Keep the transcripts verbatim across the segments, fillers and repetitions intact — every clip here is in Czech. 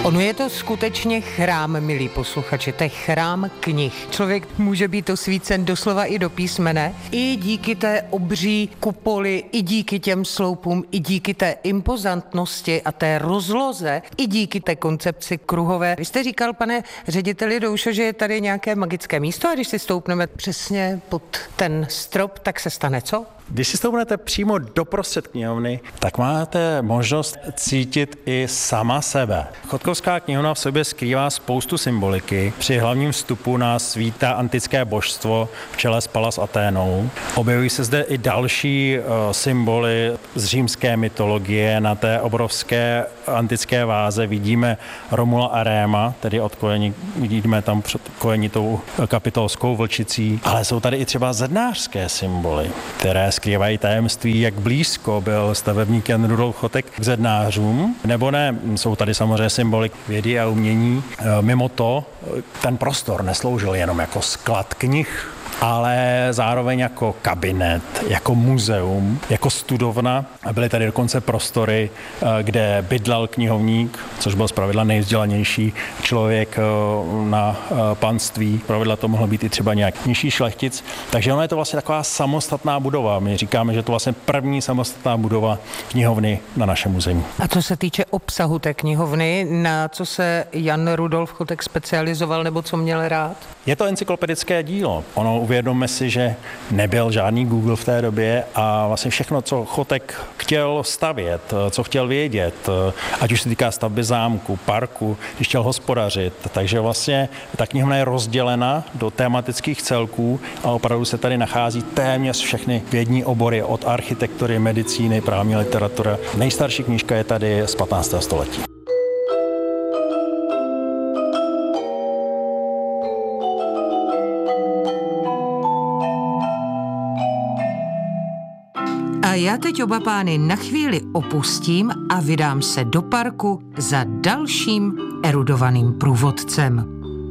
Ono je to skutečně chrám, milí posluchači, to je chrám knih. Člověk může být osvícen doslova i do písmene, i díky té obří kupoli, i díky těm sloupům, i díky té impozantnosti a té rozloze, i díky té koncepci kruhové. Vy jste říkal, pane řediteli Doušo, že je tady nějaké magické místo a když si stoupneme přesně pod ten strop, tak se stane co? Když si stoupnete přímo doprostřed knihovny, tak máte možnost cítit i sama sebe. Chodkovská knihovna v sobě skrývá spoustu symboliky. Při hlavním vstupu nás vítá antické božstvo v čele s Pallas Athénou. Objevují se zde i další uh, symboly z římské mytologie. Na té obrovské antické váze vidíme Romula a Réma, tedy od kojení, vidíme tam před kojenitou kapitolskou vlčicí. Ale jsou tady i třeba zednářské symboly, které skrývají tajemství, jak blízko byl stavebník Jan Rudolf Chotek k zednářům, nebo ne, jsou tady samozřejmě symboly vědy a umění. Mimo to, ten prostor nesloužil jenom jako sklad knih, ale zároveň jako kabinet, jako muzeum, jako studovna. A byly tady dokonce prostory, kde bydlel knihovník, což byl zpravidla nejvzdělanější člověk na panství. Zpravidla to mohlo být i třeba nějak nižší šlechtic. Takže ono je to vlastně taková samostatná budova. My říkáme, že to vlastně první samostatná budova knihovny na našem území. A co se týče obsahu té knihovny, na co se Jan Rudolf Chotek specializoval nebo co měl rád? Je to encyklopedické dílo. Ono uvědomme si, že nebyl žádný Google v té době a vlastně všechno, co Chotek chtěl stavět, co chtěl vědět, ať už se týká stavby zámku, parku, když chtěl hospodařit. Takže vlastně ta knihovna je rozdělena do tematických celků a opravdu se tady nachází téměř všechny vědní obory od architektury, medicíny, právní literatura. Nejstarší knížka je tady z patnáctého století. A já teď oba pány na chvíli opustím a vydám se do parku za dalším erudovaným průvodcem.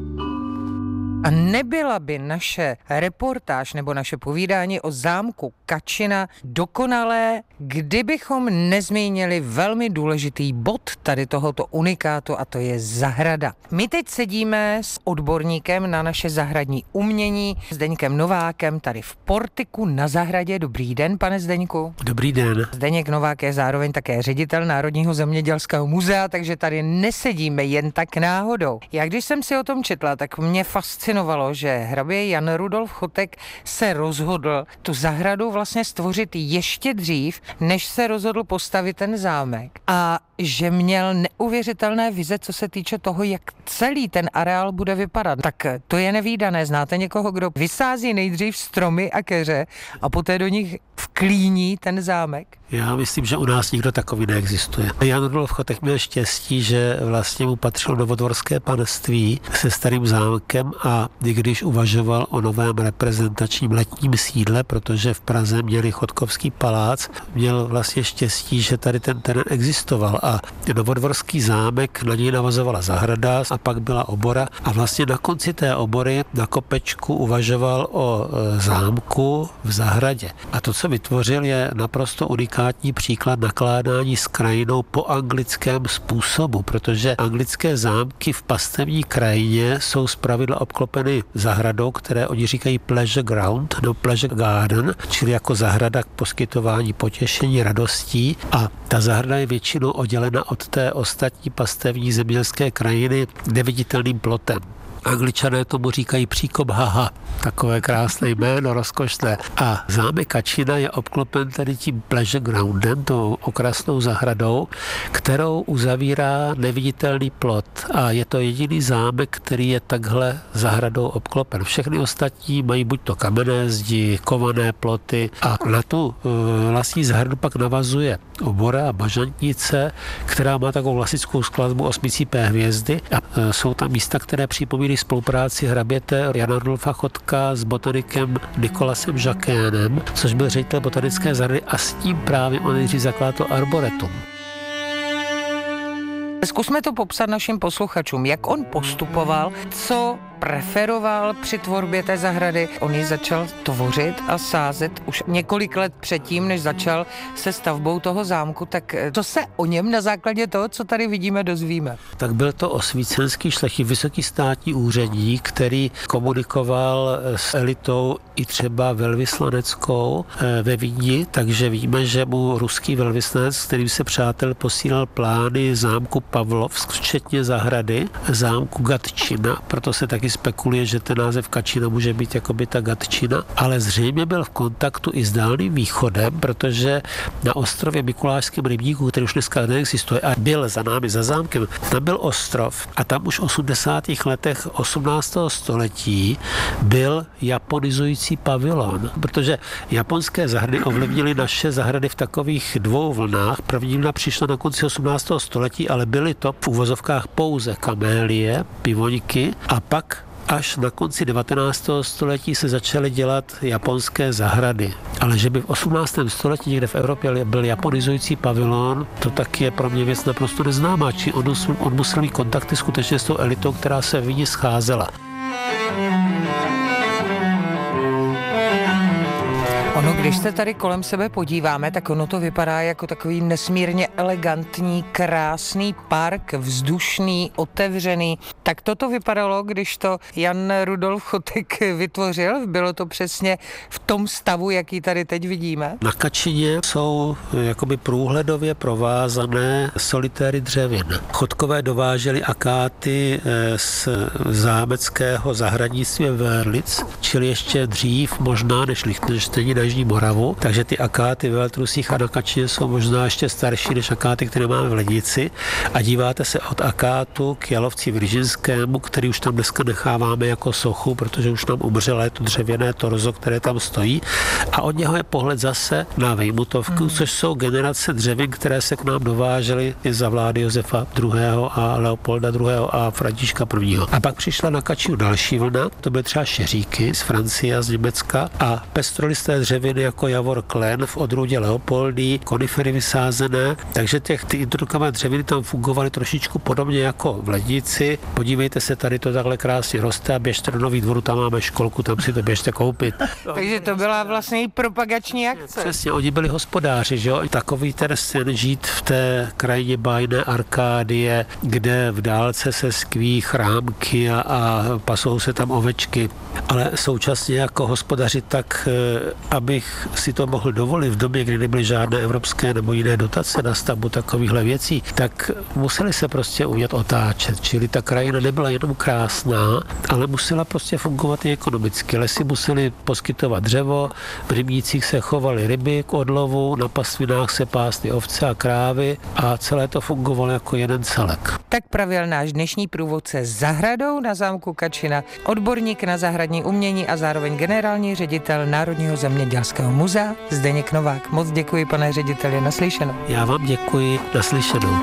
A nebyla by naše reportáž nebo naše povídání o zámku Kačina dokonalé, kdybychom nezmínili velmi důležitý bod tady tohoto unikátu, a to je zahrada. My teď sedíme s odborníkem na naše zahradní umění, Zdeňkem Novákem, tady v portiku na zahradě. Dobrý den, pane Zdeňku. Dobrý den. Zdeněk Novák je zároveň také ředitel Národního zemědělského muzea, takže tady nesedíme jen tak náhodou. Já když jsem si o tom četla, tak mě fascinovalo, že hrabě Jan Rudolf Chotek se rozhodl tu zahradu vlastně stvořit ještě dřív, než se rozhodl postavit ten zámek. A že měl neuvěřitelné vize, co se týče toho, jak celý ten areál bude vypadat. Tak to je nevídané. Znáte někoho, kdo vysází nejdřív stromy a keře a poté do nich vklíní ten zámek? Já myslím, že u nás nikdo takový neexistuje. Jan Rudolf Chotek měl štěstí, že vlastně mu patřilo novodvorské panství se starým zámkem a když uvažoval o novém reprezentačním letním sídle, protože v Praze měli Chodkovský palác, měl vlastně štěstí, že tady ten terén existoval a novodvorský zámek, na něj navazovala zahrada a pak byla obora a vlastně na konci té obory na kopečku uvažoval o zámku v zahradě. A to, co vytvořil, je naprosto unikátní příklad nakládání s krajinou po anglickém způsobu, protože anglické zámky v pastevní krajině jsou zpravidla obklopeny zahradou, které oni říkají pleasure ground nebo pleasure garden, čili jako zahrada k poskytování potěšení, radostí a ta zahrada je většinou oddělena od té ostatní pastevní zemědělské krajiny neviditelným plotem. Angličané tomu říkají příkop haha, takové krásné jméno, rozkošné. A zámek Kačina je obklopen tady tím pleasure groundem, tou okrasnou zahradou, kterou uzavírá neviditelný plot. A je to jediný zámek, který je takhle zahradou obklopen. Všechny ostatní mají buď to kamenné zdi, kované ploty a na tu vlastní zahradu pak navazuje obora a bažantnice, která má takovou klasickou skladbu osmicí P hvězdy a jsou tam místa, které připomínají spolupráci hraběte Jana Rudolfa Chotka s botanikem Nicolasem Jacquénem, což byl ředitel botanické zahrady a s tím právě on nejdřív zakládal arboretum. Zkusme to popsat našim posluchačům, jak on postupoval, co preferoval při tvorbě té zahrady. On ji začal tvořit a sázet už několik let předtím, než začal se stavbou toho zámku. Tak co se o něm na základě toho, co tady vidíme, dozvíme? Tak byl to osvícenský šlechtic, vysoký státní úředník, který komunikoval s elitou i třeba velvyslaneckou ve Vídni, takže víme, že mu ruský velvyslanec, s kterým se přátel, posílal plány zámku Pavlovsk, včetně zahrady, zámku Gatčina, proto se taky spekuluje, že ten název Kačina může být jakoby ta Gatčina, ale zřejmě byl v kontaktu i s Dálným východem, protože na ostrově Mikulášském rybníku, který už dneska neexistuje a byl za námi, za zámkem, tam byl ostrov a tam už v osmdesátých letech osmnáctého století byl japonizující pavilon, protože japonské zahrady ovlivnily naše zahrady v takových dvou vlnách. První vlna přišla na konci osmnáctého století, ale byly to v uvozovkách pouze kamélie, pivoňky a pak až na konci devatenáctého století se začaly dělat japonské zahrady. Ale že by v osmnáctém století někde v Evropě byl japonizující pavilon, to taky je pro mě věc naprosto neznámá. Či on, on musel mít kontakty skutečně s tou elitou, která se v Vídni scházela. Ono, když se tady kolem sebe podíváme, tak ono to vypadá jako takový nesmírně elegantní, krásný park, vzdušný, otevřený. Tak toto vypadalo, když to Jan Rudolf Chotek vytvořil? Bylo to přesně v tom stavu, jaký tady teď vidíme? Na Kačině jsou jakoby průhledově provázané solitéry dřevin. Chotkové dováželi akáty z zámeckého zahradnictví Wörlitz, čili ještě dřív možná než Lichtenštejn na Jižní Moravu, takže ty akáty ve Veltrusích a na Kačině jsou možná ještě starší než akáty, které máme v Lednici. A díváte se od akátu k Jalovci Viržínskému, který už tam dneska necháváme jako sochu, protože už nám umřelo, je to dřevěné torzo, které tam stojí. A od něho je pohled zase na Vejmutovku, mm. což jsou generace dřevin, které se k nám dovážely i za vlády Josefa druhého. a Leopolda druhého. a Františka prvního. A pak přišla na Kačinu další vlna, to byly třeba šeříky z Francie a z Německa a pestrolisté dřeviny jako javor klen v odrůdě Leopoldy, konifery vysázené, takže těch, ty introdukované dřeviny tam fungovaly trošičku podobně jako v Lednici. Podívejte se, tady to takhle krásně roste a běžte do Nový Dvoru, tam máme školku, tam si to běžte koupit. Takže to byla vlastně propagační akce. Přesně, oni byli hospodáři, že jo? Takový ten sen žít v té krajině bájné Arkádie, kde v dálce se skví chrámky a, a pasou se tam ovečky, ale současně jako hospodaři tak, abych si to mohl dovolit v době, kdy nebyly žádné evropské nebo jiné dotace na stavbu takovýchhle věcí, tak museli se prostě umět otáčet. Čili ta krajina nebyla jenom krásná, ale musela prostě fungovat i ekonomicky. Lesy museli poskytovat dřevo, v rybnících se chovaly ryby k odlovu, na pastvinách se pásly ovce a krávy a celé to fungovalo jako jeden celek. Tak pravil náš dnešní průvodce zahradou na zámku Kačina, odborník na zahradní umění a zároveň generální ředitel Národního zemědělského muzea Zdeněk Novák. Moc děkuji, pane řediteli, naslyšenou. Já vám děkuji, naslyšenou.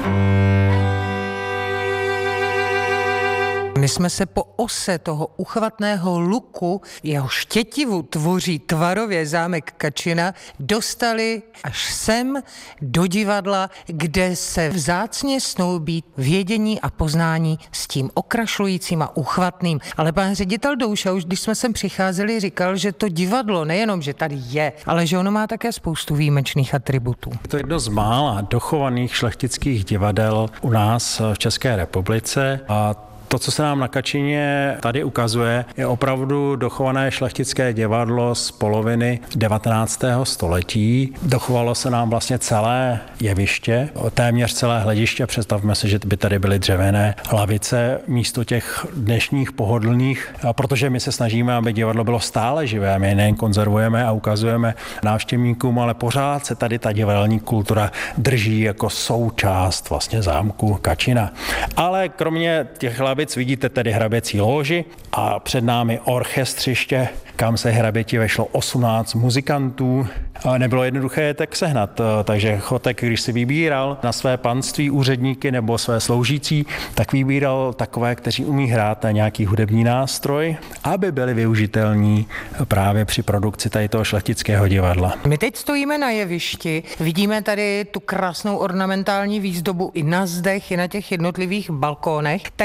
My jsme se po ose toho uchvatného luku, jeho štětivu tvoří tvarově zámek Kačina, dostali až sem do divadla, kde se vzácně snoubí vědění a poznání s tím okrašlujícím a uchvatným. Ale pan ředitel Douša, už když jsme sem přicházeli, říkal, že to divadlo nejenom, že tady je, ale že ono má také spoustu výjimečných atributů. To je jedno z mála dochovaných šlechtických divadel u nás v České republice a to, co se nám na Kačině tady ukazuje, je opravdu dochované šlechtické divadlo z poloviny devatenáctého století. Dochovalo se nám vlastně celé jeviště, téměř celé hlediště. Představme si, že by tady byly dřevěné lavice místo těch dnešních pohodlných, protože my se snažíme, aby divadlo bylo stále živé. My nejen konzervujeme a ukazujeme návštěvníkům, ale pořád se tady ta divadelní kultura drží jako součást vlastně zámku Kačina. Ale kromě těch lavic vidíte tedy hraběcí lóži a před námi orchestřiště, kam se hraběti vešlo osmnáct muzikantů. Nebylo jednoduché je tak sehnat, takže Chotek, když si vybíral na své panství úředníky nebo své sloužící, tak vybíral takové, kteří umí hrát na nějaký hudební nástroj, aby byli využitelní právě při produkci tady toho šlechtického divadla. My teď stojíme na jevišti, vidíme tady tu krásnou ornamentální výzdobu i na zdech, i na těch jednotlivých balkónech, takže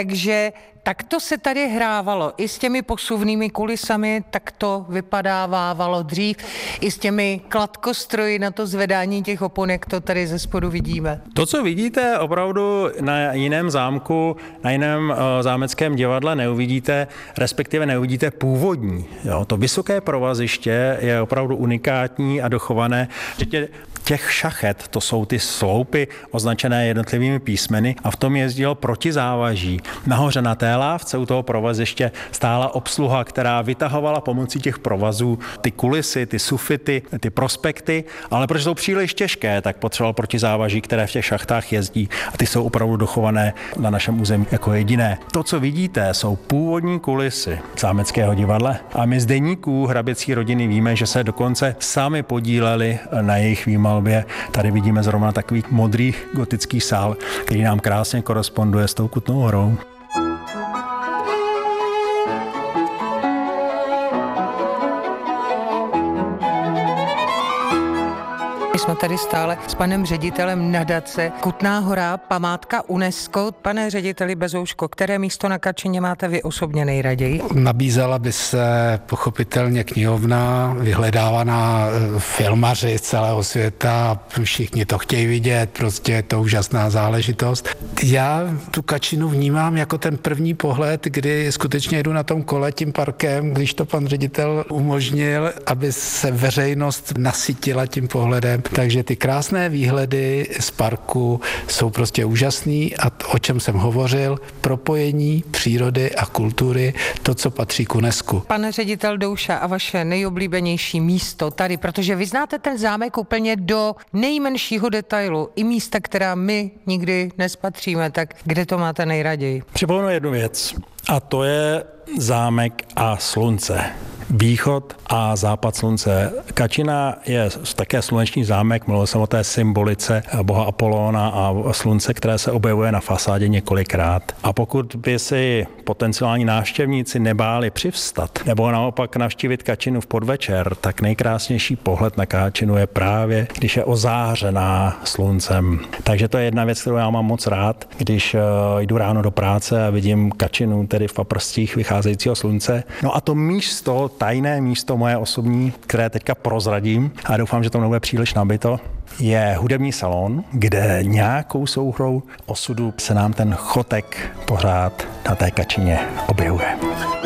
že takto se tady hrávalo i s těmi posuvnými kulisami, tak to vypadávávalo dřív, i s těmi kladkostroji na to zvedání těch opon, jak to tady ze spodu vidíme. To, co vidíte opravdu na jiném zámku, na jiném uh, zámeckém divadle neuvidíte, respektive neuvidíte původní. Jo? To vysoké provaziště je opravdu unikátní a dochované. Těch šachet, to jsou ty sloupy označené jednotlivými písmeny a v tom jezdilo protizávaží. Nahoře na té lávce u toho provaziště stála obsluha, která vytahovala pomocí těch provazů ty kulisy, ty sufity, ty prospekty, ale protože jsou příliš těžké, tak potřeboval protizávaží, které v těch šachtách jezdí a ty jsou opravdu dochované na našem území jako jediné. To, co vidíte, jsou původní kulisy zámeckého divadla a my z deníků hraběcí rodiny víme, že se dokonce sami podíleli na jejich výmalbě. Tady vidíme zrovna takový modrý gotický sál, který nám krásně koresponduje s tou Kutnou Horou. My jsme tady stále s panem ředitelem nadace Kutná Hora, památka UNESCO. Pane řediteli Bezouško, které místo na Kačině máte vy osobně nejraději? Nabízela by se pochopitelně knihovna, vyhledávaná filmaři z celého světa, všichni to chtějí vidět, prostě je to úžasná záležitost. Já tu Kačinu vnímám jako ten první pohled, kdy skutečně jedu na tom kole tím parkem, když to pan ředitel umožnil, aby se veřejnost nasytila tím pohledem. Takže ty krásné výhledy z parku jsou prostě úžasný a o čem jsem hovořil, propojení přírody a kultury, to, co patří k UNESCO. Pane ředitel Douša, a vaše nejoblíbenější místo tady, protože vy znáte ten zámek úplně do nejmenšího detailu, i místa, která my nikdy nespatříme, tak kde to máte nejraději? Připomenu jednu věc a to je zámek a slunce. Východ a západ slunce. Kačina je také sluneční zámek, mluvil jsem o té symbolice boha Apolóna a slunce, které se objevuje na fasádě několikrát. A pokud by si potenciální návštěvníci nebáli přivstat nebo naopak navštívit Kačinu v podvečer, tak nejkrásnější pohled na Kačinu je právě, když je ozářená sluncem. Takže to je jedna věc, kterou já mám moc rád, když jdu ráno do práce a vidím Kačinu, tedy v paprstích vycházejícího slunce. No a to místo, tajné místo moje osobní, které teďka prozradím a doufám, že to nebude příliš nabito, je hudební salon, kde nějakou souhrou osudu se nám ten chotek pořád na té Kačině objevuje.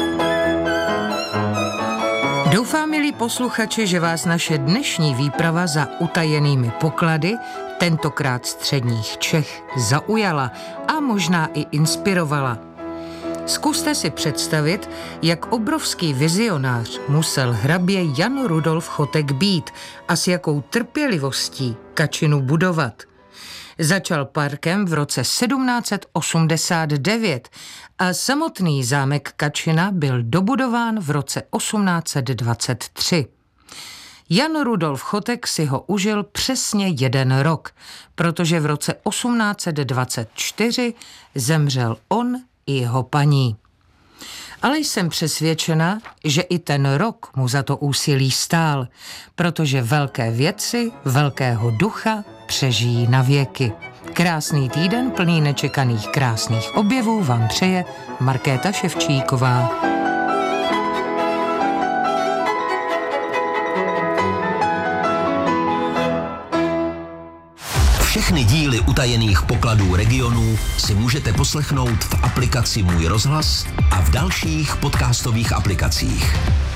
Doufám, milí posluchači, že vás naše dnešní výprava za utajenými poklady, tentokrát středních Čech, zaujala a možná i inspirovala. Zkuste si představit, jak obrovský vizionář musel hrabě Jan Rudolf Chotek být a s jakou trpělivostí Kačinu budovat. Začal parkem v roce sedmnáct osmdesát devět a samotný zámek Kačina byl dobudován v roce osmnáct dvacet tři. Jan Rudolf Chotek si ho užil přesně jeden rok, protože v roce osmnáct dvacet čtyři zemřel on i jeho paní. Ale jsem přesvědčena, že i ten rok mu za to úsilí stál, protože velké věci, velkého ducha přežijí na věky. Krásný týden plný nečekaných krásných objevů vám přeje Markéta Ševčíková. Všechny díly utajených pokladů regionů si můžete poslechnout v aplikaci Můj rozhlas a v dalších podcastových aplikacích.